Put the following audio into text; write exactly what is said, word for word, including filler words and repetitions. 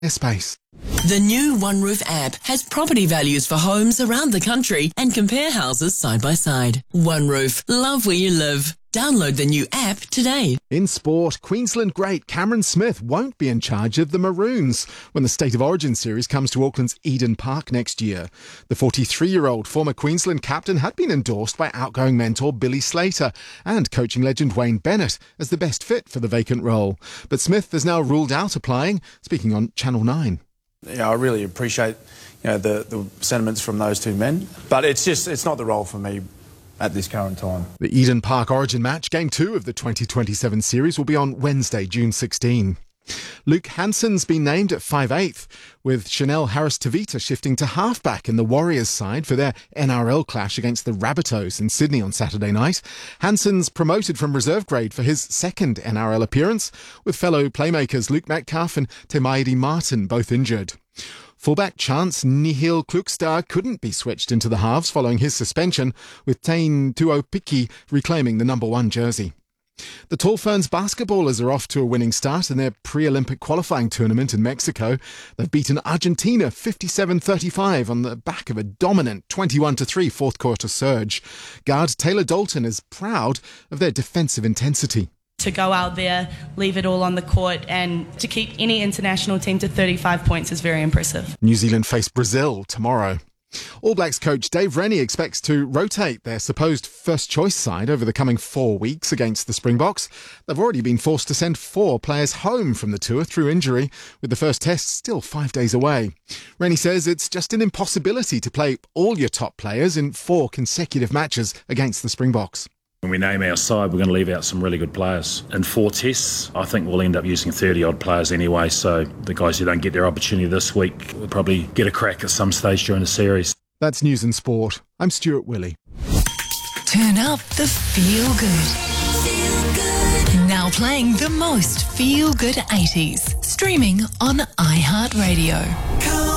Airspace. The new OneRoof app has property values for homes around the country and compare houses side by side. OneRoof, love where you live. Download the new app today. In sport, Queensland great Cameron Smith won't be in charge of the Maroons when the State of Origin series comes to Auckland's Eden Park next year. The forty-three-year-old former Queensland captain had been endorsed by outgoing mentor Billy Slater and coaching legend Wayne Bennett as the best fit for the vacant role. But Smith has now ruled out applying, speaking on Channel nine. Yeah, I really appreciate you know, the, the sentiments from those two men, but it's just it's not the role for me at this current time. The Eden Park Origin match, game two of the twenty twenty-seven series, will be on Wednesday, June sixteenth. Luke Hansen's been named at five eighth, with Chanel Harris-Tavita shifting to halfback in the Warriors side for their N R L clash against the Rabbitohs in Sydney on Saturday night. Hansen's promoted from reserve grade for his second N R L appearance, with fellow playmakers Luke Metcalf and Te Maire Martin both injured. Fullback Chance Nihil Klukstar couldn't be switched into the halves following his suspension, with Tain Tuopiki reclaiming the number one jersey. The Tall Ferns basketballers are off to a winning start in their pre-Olympic qualifying tournament in Mexico. They've beaten Argentina fifty-seven thirty-five on the back of a dominant twenty-one to three fourth quarter surge. Guard Taylor Dalton is proud of their defensive intensity. To go out there, leave it all on the court, and to keep any international team to thirty-five points is very impressive. New Zealand face Brazil tomorrow. All Blacks coach Dave Rennie expects to rotate their supposed first-choice side over the coming four weeks against the Springboks. They've already been forced to send four players home from the tour through injury, with the first test still five days away. Rennie says it's just an impossibility to play all your top players in four consecutive matches against the Springboks. When we name our side, we're going to leave out some really good players. In four tests, I think we'll end up using thirty-odd players anyway, so the guys who don't get their opportunity this week will probably get a crack at some stage during the series. That's News and Sport. I'm Stuart Willey. Turn up the feel good. Feel good. Now playing the most feel good eighties. Streaming on iHeartRadio.